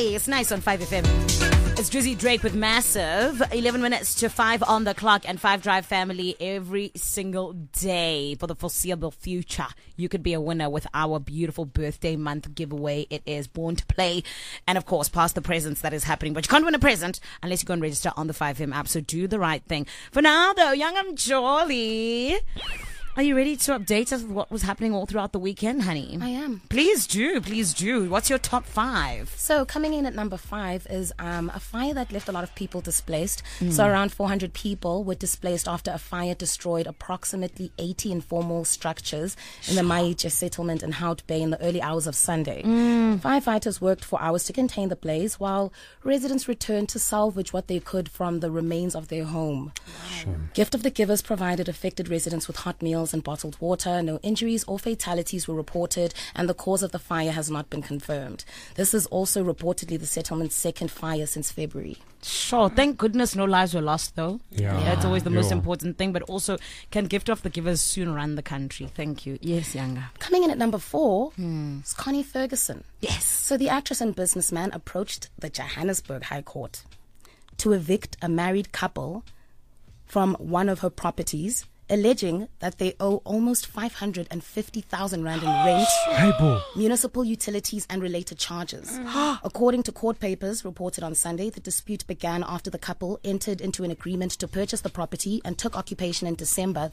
Nice on 5FM. It's Drizzy Drake with Massive. 11 minutes to 5 on the clock, and 5 Drive family every single day for the foreseeable future. You could be a winner with our beautiful birthday month giveaway. It is Born to Play. And of course, past the presents that is happening. But you can't win a present unless you go and register on the 5FM app. So do the right thing. For now, though, Young and Jolly. Are you ready to update us with what was happening all throughout the weekend, honey? I am. Please do. What's your top 5? So coming in at number 5 is a fire that left a lot of people displaced. So around 400 people were displaced after a fire destroyed approximately 80 informal structures in the Maija settlement in Hout Bay in the early hours of Sunday. Firefighters worked for hours to contain the blaze while residents returned to salvage what they could from the remains of their home. Wow. Gift of the Givers provided affected residents with hot meals and bottled water. No injuries or fatalities were reported, and the cause of the fire has not been confirmed. This is also reportedly the settlement's second fire since February. Sure. Thank goodness no lives were lost, though. Yeah. That's always the most important thing. But also, can Gift of the Givers soon run the country? Thank you. Yes, Yanga. Coming in at number 4 is Connie Ferguson. Yes. So the actress and businessman approached the Johannesburg High Court to evict a married couple from one of her properties, alleging that they owe almost 550,000 rand in rent, municipal utilities and related charges. According to court papers reported on Sunday, the dispute began after the couple entered into an agreement to purchase the property and took occupation in December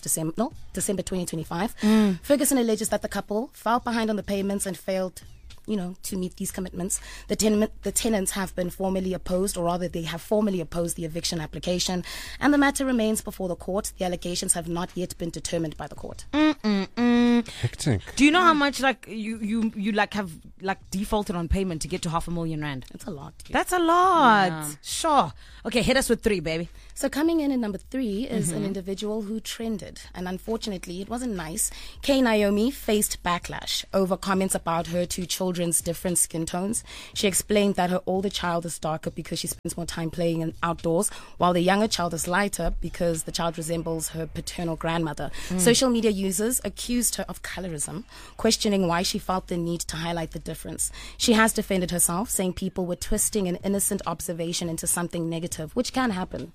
2025. Ferguson alleges that the couple fell behind on the payments and failed to meet these commitments. The tenants have been formally opposed, or rather they have formally opposed the eviction application, and the matter remains before the court. The allegations have not yet been determined by the court. Hectic. Do you know how much you have defaulted on payment to get to 500,000 rand? It's a lot. That's a lot. Yeah. Sure. Okay, hit us with 3, baby. So coming in at number 3 is an individual who trended, and unfortunately it wasn't nice. Kay Naomi faced backlash over comments about her 2 children's different skin tones. She explained that her older child is darker because she spends more time playing outdoors, while the younger child is lighter because the child resembles her paternal grandmother. Social media users accused her of colorism, questioning why she felt the need to highlight the difference. She has defended herself, saying people were twisting an innocent observation into something negative, which can happen.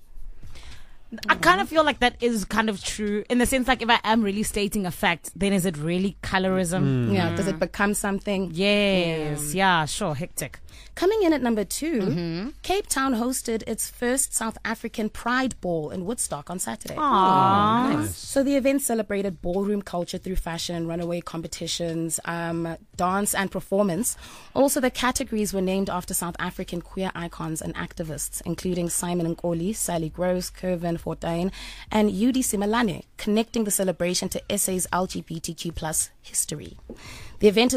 I kind of feel like that is kind of true in the sense, like, if I am really stating a fact, then is it really colorism? Yeah, does it become something? Yes, yeah, sure, hectic. Coming in at number 2, Cape Town hosted its first South African Pride Ball in Woodstock on Saturday. Aww. Nice. So the event celebrated ballroom culture through fashion, runaway competitions, dance and performance. Also, the categories were named after South African queer icons and activists, including Simon Nkoli, Sally Gross, Curvin Fortuin, and Yudi Simelane, connecting the celebration to SA's LGBTQ+ history. The event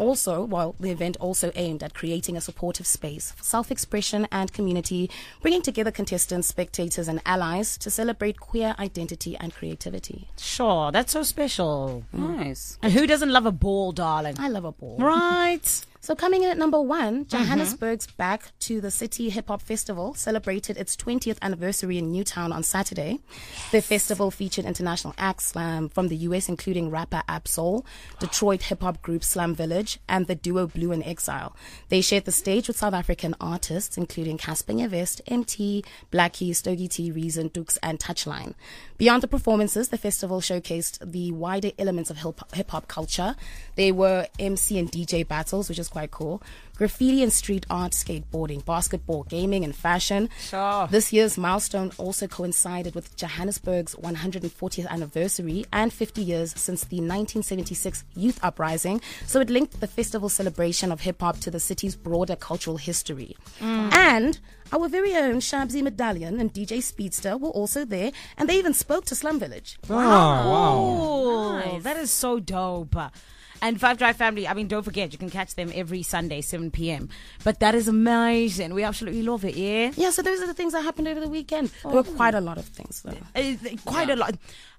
also aimed at creating a supportive space for self-expression and community, bringing together contestants, spectators, and allies to celebrate queer identity and creativity. Sure, that's so special. Nice. And who doesn't love a ball, darling? I love a ball. Right. So coming in at number 1, Johannesburg's Back to the City Hip Hop Festival celebrated its 20th anniversary in Newtown on Saturday. The festival featured international acts from the US, including rapper Ab-Soul, Detroit hip hop group Slum Village, and the duo Blue in Exile. They shared the stage with South African artists, including Casper Nyovest, MT, Blackie, Stogie T, Reason, Dukes, and Touchline. Beyond the performances, the festival showcased the wider elements of hip hop culture. There were MC and DJ battles, which is quite cool, graffiti and street art, skateboarding, basketball, gaming, and fashion. Sure. This year's milestone also coincided with Johannesburg's 140th anniversary and 50 years since the 1976 Youth Uprising, so it linked the festival celebration of hip-hop to the city's broader cultural history. And our very own Shabzi Medallion and DJ Speedster were also there, and they even spoke to Slum Village. Wow. Oh, Nice. that is so dope. And 5 Drive family, I mean, don't forget, you can catch them every Sunday, 7 p.m. But that is amazing. We absolutely love it, yeah? Yeah, so those are the things that happened over the weekend. There were quite a lot of things, though. Quite a lot.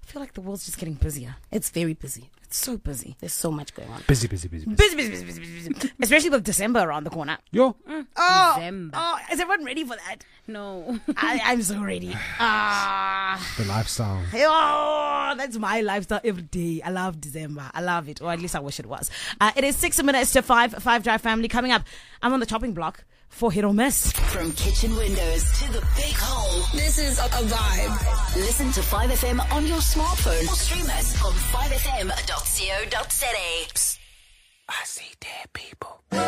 feel like the world's just getting busier. It's very busy. It's so busy. There's so much going on. Busy. Busy. Especially with December around the corner. Yo. Oh, December. oh, is everyone ready for that? No. I'm so ready. The lifestyle. Oh, that's my lifestyle every day. I love December. I love it. Or at least I wish it was. It is 6 minutes to 5. 5 Drive family coming up. I'm on the chopping block for Hit or Miss. From kitchen windows to the big hole. This is a vibe. Listen to 5FM on your smartphone or stream us on 5fm.co.za. I see dead people.